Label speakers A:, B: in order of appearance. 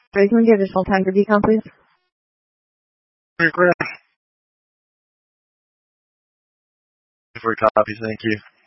A: Sorry, can we get additional time for decom, please?
B: For copy, thank you.